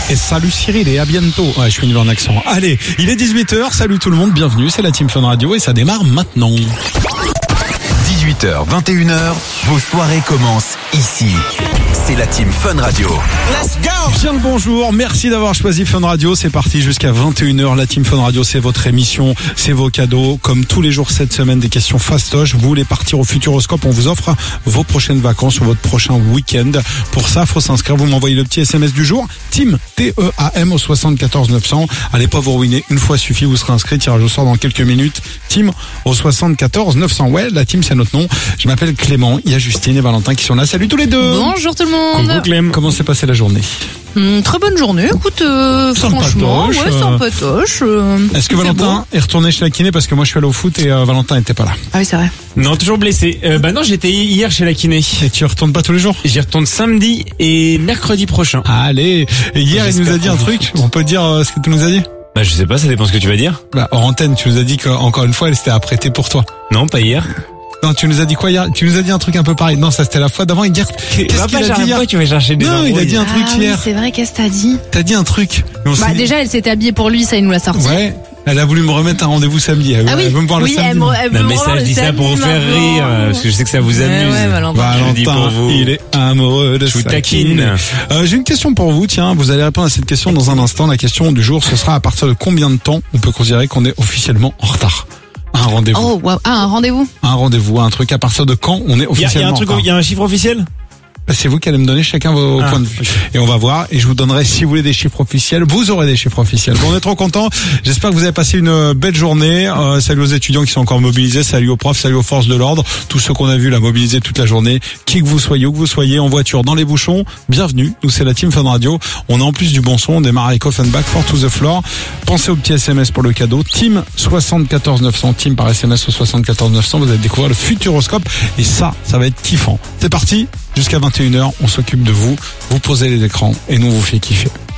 Et salut Cyril et à bientôt. Ouais, je suis nul en accent. Allez, il est 18h, salut tout le monde, bienvenue, c'est la Team Fun Radio et ça démarre maintenant. 18h, 21h, vos soirées commencent ici. C'est la Team Fun Radio. Let's go! Bien le bonjour, merci d'avoir choisi Fun Radio, c'est parti jusqu'à 21h. La Team Fun Radio, c'est votre émission, c'est vos cadeaux. Comme tous les jours cette semaine, des questions fastoches. Vous voulez partir au Futuroscope, on vous offre vos prochaines vacances ou votre prochain week-end. Pour ça, faut s'inscrire, vous m'envoyez le petit SMS du jour, Team, T-E-A-M au 74 900. Allez pas vous ruiner, une fois suffit, vous serez inscrit, tirage au sort dans quelques minutes. Team au 74 900. Ouais, la Team c'est notre nom. Je m'appelle Clément, il y a Justine et Valentin qui sont là. Salut tous les deux. Bonjour tout le monde. Coucou Clem. Comment s'est passée la journée? Très bonne journée, écoute, franchement, ouais, sympatoche. Est-ce que Valentin est retourné chez la kiné parce que moi je suis allé au foot et Valentin n'était pas là? Ah oui, c'est vrai. Non, toujours blessé. Non, j'étais hier chez la kiné. Et tu retournes pas tous les jours? J'y retourne samedi et mercredi prochain. Allez. Et hier il nous a dit un truc, on peut dire ce que tu nous as dit? Bah je sais pas, ça dépend ce que tu vas dire. Bah hors antenne, tu nous as dit qu'encore une fois elle s'était apprêtée pour toi. Non, pas hier. Non, tu nous as dit quoi hier? Tu nous as dit un truc un peu pareil. Non, ça c'était la fois d'avant. Hier, qu'est-ce qu'il a dit hier? Tu vas chercher des non, il a dit un truc hier. Oui, c'est vrai, qu'est-ce que t'as dit? T'as dit un truc. Bah déjà, elle s'était habillée pour lui, ça il nous l'a sorti. Ouais. Elle a voulu me remettre un rendez-vous samedi. Elle veut me voir le samedi. Non, mais ça, je dis ça pour vous faire rire, parce que je sais que ça vous amuse. Ouais, Valentin, il est amoureux de sa taquine. J'ai une question pour vous. Tiens, vous allez répondre à cette question dans un instant. La question du jour, ce sera à partir de combien de temps on peut considérer qu'on est officiellement en retard? Un rendez-vous. Oh, wow. Ah, un rendez-vous. Un rendez-vous, un truc à partir de quand on est officiellement en retard. Il y a un chiffre officiel? C'est vous qui allez me donner chacun vos points de vue. Okay. Et on va voir. Et je vous donnerai, si vous voulez, des chiffres officiels. Vous aurez des chiffres officiels. Bon, on est trop contents. J'espère que vous avez passé une belle journée. Salut aux étudiants qui sont encore mobilisés. Salut aux profs. Salut aux forces de l'ordre. Tous ceux qu'on a vus là mobiliser toute la journée. Qui que vous soyez, où que vous soyez, en voiture, dans les bouchons. Bienvenue. Nous, c'est la Team Fun Radio. On a en plus du bon son. On démarre avec Offenbach, Four to the Floor. Pensez au petit SMS pour le cadeau. Team 74 900. Team par SMS au 74 900. Vous allez découvrir le Futuroscope. Et ça va être kiffant. C'est parti. Jusqu'à 21h, on s'occupe de vous. Vous posez les écrans et nous on vous fait kiffer.